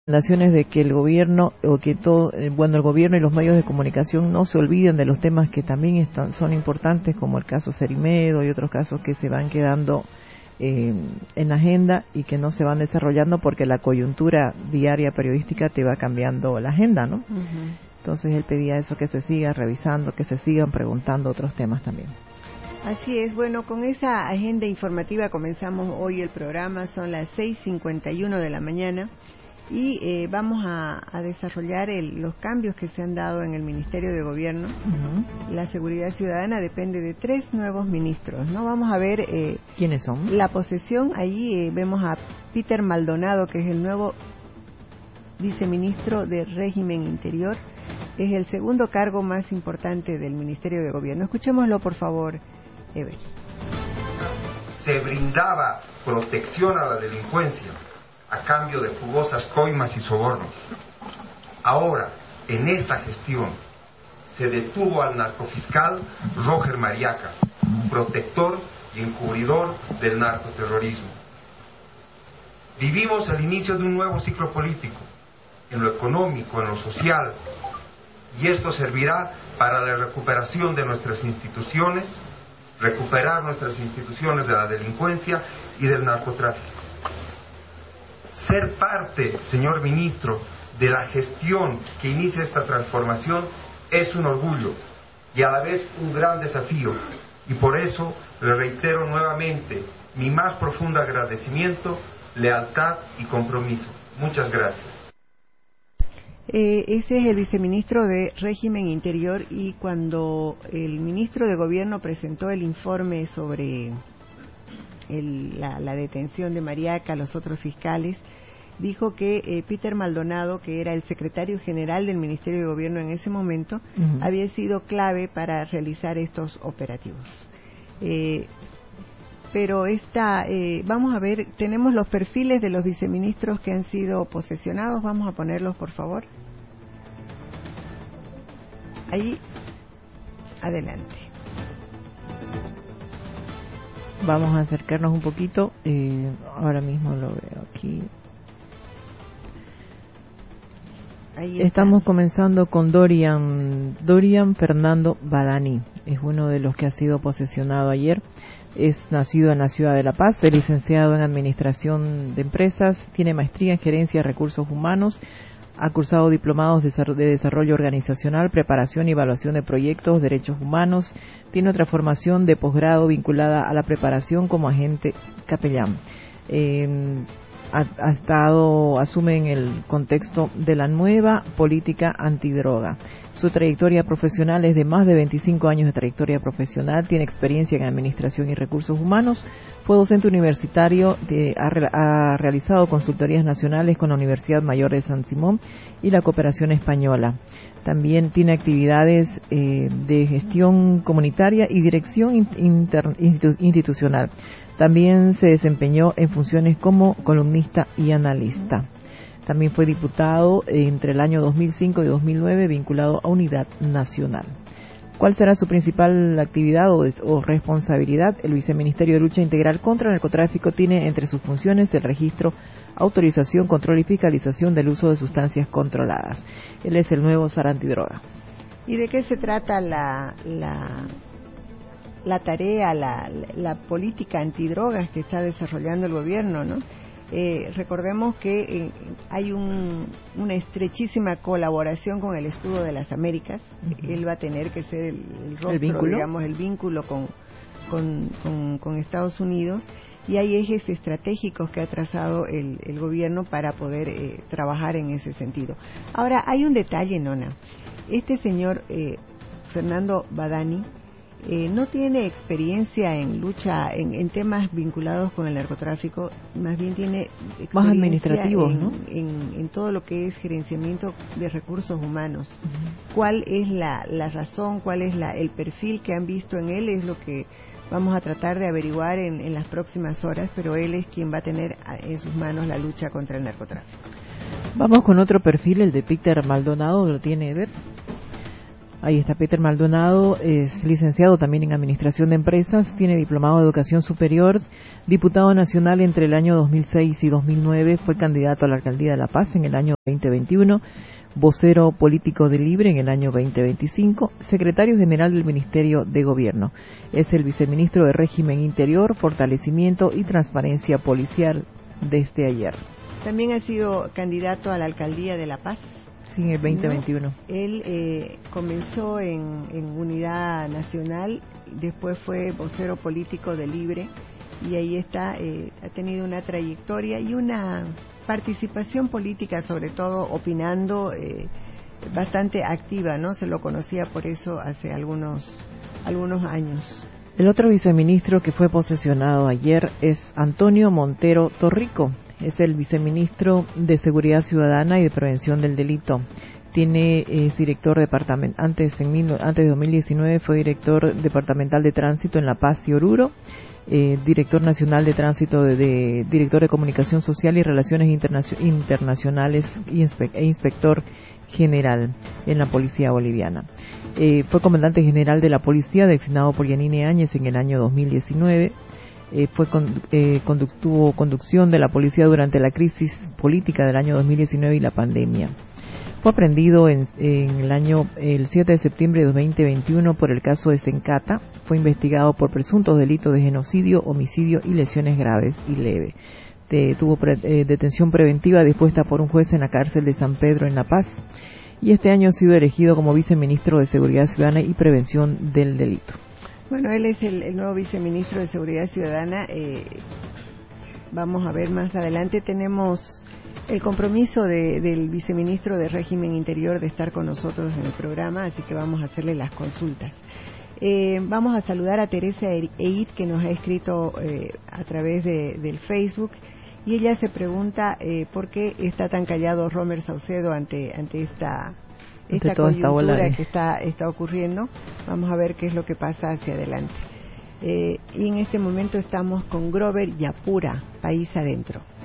recomendaciones de que el gobierno o que todo, el gobierno y los medios de comunicación no se olviden de los temas que también son importantes, como el caso Cerimedo y otros casos que se van quedando en la agenda y que no se van desarrollando porque la coyuntura diaria periodística te va cambiando la agenda, ¿no? Uh-huh. Entonces él pedía eso, que se siga revisando, que se sigan preguntando otros temas también. Así es, bueno, con esa agenda informativa comenzamos hoy el programa, son las 6:51 de la mañana. Y vamos a desarrollar los cambios que se han dado en el Ministerio de Gobierno. Uh-huh. La seguridad ciudadana depende de 3 nuevos ministros, ¿no? Vamos a ver quiénes son. La posesión. Allí vemos a Peter Maldonado, que es el nuevo viceministro de Régimen Interior. Es el segundo cargo más importante del Ministerio de Gobierno. Escuchémoslo, por favor, Ever. Se brindaba protección a la delincuencia a cambio de jugosas coimas y sobornos. Ahora, en esta gestión, se detuvo al narcofiscal Roger Mariaca, protector y encubridor del narcoterrorismo. Vivimos el inicio de un nuevo ciclo político, en lo económico, en lo social, y esto servirá para la recuperación de nuestras instituciones, recuperar nuestras instituciones de la delincuencia y del narcotráfico. Ser parte, señor ministro, de la gestión que inicia esta transformación es un orgullo y a la vez un gran desafío, y por eso le reitero nuevamente mi más profundo agradecimiento, lealtad y compromiso. Muchas gracias. Ese es el viceministro de Régimen Interior, y cuando el ministro de Gobierno presentó el informe sobre la detención de Mariaca, los otros fiscales, dijo que Peter Maldonado, que era el secretario general del Ministerio de Gobierno en ese momento, uh-huh, había sido clave para realizar estos operativos. Pero vamos a ver, tenemos los perfiles de los viceministros que han sido posesionados. Vamos a ponerlos, por favor. Ahí, adelante. Vamos a acercarnos un poquito. Ahora mismo lo veo aquí. Estamos comenzando con Dorian Fernando Badani. Es uno de los que ha sido posesionado ayer. Es nacido en la ciudad de La Paz, es licenciado en Administración de Empresas, tiene maestría en Gerencia de Recursos Humanos, ha cursado diplomados de Desarrollo Organizacional, Preparación y Evaluación de Proyectos, Derechos Humanos, tiene otra formación de posgrado vinculada a la preparación como agente capellán. Asume en el contexto de la nueva política antidroga. Su trayectoria profesional es de más de 25 años de trayectoria profesional, tiene experiencia en Administración y Recursos Humanos, fue docente universitario, ha realizado consultorías nacionales con la Universidad Mayor de San Simón y la Cooperación Española. También tiene actividades de gestión comunitaria y dirección institucional. También se desempeñó en funciones como columnista y analista. También fue diputado entre el año 2005 y 2009 vinculado a Unidad Nacional. ¿Cuál será su principal actividad o responsabilidad? El Viceministerio de Lucha Integral contra el Narcotráfico tiene entre sus funciones el registro, autorización, control y fiscalización del uso de sustancias controladas. Él es el nuevo SAR antidroga. ¿Y de qué se trata la tarea, la política antidrogas que está desarrollando el gobierno, ¿no? Recordemos que hay una estrechísima colaboración con el Escudo de las Américas. Uh-huh. Él va a tener que ser el rostro, digamos, el vínculo con Estados Unidos, y hay ejes estratégicos que ha trazado el gobierno para poder trabajar en ese sentido. Ahora, hay un detalle, Nona. Este señor Fernando Badani no tiene experiencia en lucha, en temas vinculados con el narcotráfico, más bien tiene experiencia más administrativos, ¿no? En todo lo que es gerenciamiento de recursos humanos. Uh-huh. ¿Cuál es la razón, cuál es el perfil que han visto en él? Es lo que vamos a tratar de averiguar en las próximas horas, pero él es quien va a tener en sus manos la lucha contra el narcotráfico. Vamos con otro perfil, el de Peter Maldonado, ¿lo tiene Eder? Ahí está Peter Maldonado, es licenciado también en Administración de Empresas, tiene diplomado de Educación Superior, diputado nacional entre el año 2006 y 2009, fue candidato a la Alcaldía de La Paz en el año 2021, vocero político de Libre en el año 2025, secretario general del Ministerio de Gobierno. Es el viceministro de Régimen Interior, Fortalecimiento y Transparencia Policial desde ayer. También ha sido candidato a la Alcaldía de La Paz. Sí, en el 2021. ¿No? Él comenzó en Unidad Nacional, después fue vocero político de Libre y ahí está, ha tenido una trayectoria y una participación política, sobre todo opinando, bastante activa, ¿no? Se lo conocía por eso hace algunos años. El otro viceministro que fue posesionado ayer es Antonio Montero Torrico. Es el viceministro de Seguridad Ciudadana y de Prevención del Delito. Es director departamental. Antes de 2019 fue director departamental de tránsito en La Paz y Oruro. Director nacional de tránsito, director de comunicación social y relaciones internacionales e inspector general en la policía boliviana. Fue comandante general de la policía designado por Yanine Áñez en el año 2019. Tuvo conducción de la policía durante la crisis política del año 2019 y la pandemia. Fue aprendido el 7 de septiembre de 2021 por el caso de Sencata. Fue investigado por presuntos delitos de genocidio, homicidio y lesiones graves y leve. Tuvo detención preventiva dispuesta por un juez en la cárcel de San Pedro en La Paz. Y este año ha sido elegido como viceministro de Seguridad Ciudadana y Prevención del Delito. Bueno, él es el nuevo viceministro de Seguridad Ciudadana. Vamos a ver más adelante. Tenemos el compromiso del viceministro de Régimen Interior de estar con nosotros en el programa, así que vamos a hacerle las consultas. Vamos a saludar a Teresa Eid, que nos ha escrito a través del Facebook, y ella se pregunta por qué está tan callado Romer Saucedo ante esta coyuntura que está ocurriendo. Vamos a ver qué es lo que pasa hacia adelante. Y en este momento estamos con Grover Yapura, País Adentro.